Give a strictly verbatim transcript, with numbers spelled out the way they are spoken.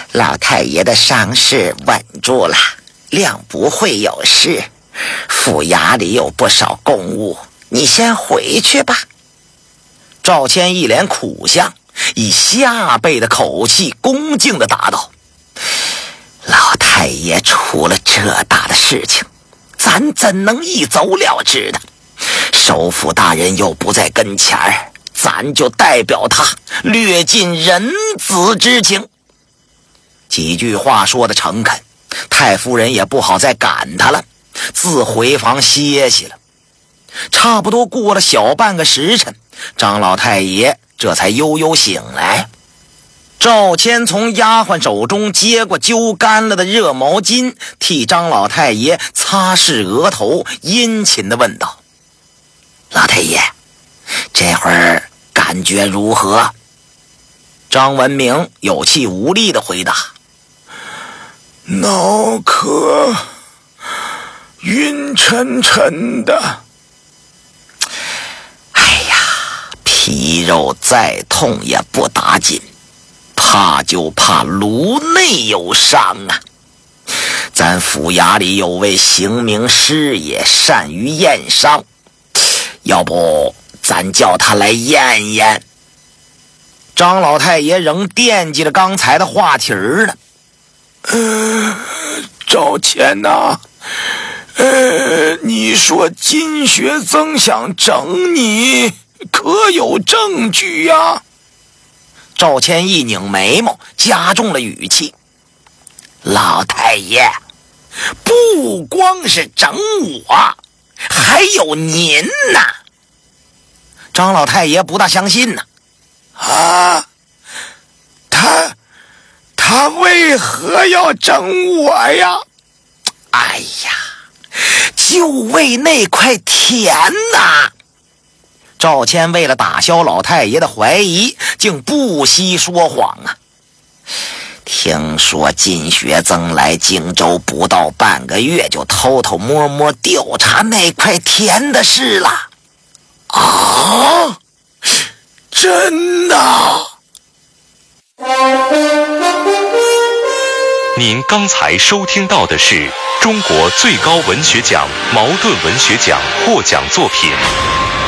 老太爷的伤势稳住了，谅不会有事。府衙里有不少公务，你先回去吧。赵谦一脸苦相，以下辈的口气恭敬地答道：老太爷出了这大的事情，咱怎能一走了之呢？首府大人又不在跟前儿，咱就代表他略尽人子之情。几句话说得诚恳，太夫人也不好再赶他了，自回房歇息了。差不多过了小半个时辰，张老太爷这才悠悠醒来。赵谦从丫鬟手中接过揪干了的热毛巾，替张老太爷擦拭额头，殷勤地问道：老太爷，这会儿感觉如何？张文明有气无力地回答： 脑壳晕沉沉的。 哎呀，皮肉再痛也不打紧，怕就怕颅内有伤啊。咱府衙里有位刑名师爷善于验伤，要不咱叫他来验验。张老太爷仍惦记着刚才的话题儿呢。 呃，赵谦呐，呃，你说金学曾想整你，可有证据呀？ 赵谦一拧眉毛，加重了语气：老太爷，不光是整我，还有您呐。张老太爷不大相信呢。 啊，他他为何要整我呀？ 哎呀，就为那块田呐！赵谦为了打消老太爷的怀疑，竟不惜说谎啊。听说金学曾来荆州不到半个月，就偷偷摸摸调查那块田的事了。 啊，真的？ 您刚才收听到的是中国最高文学奖茅盾文学奖获奖作品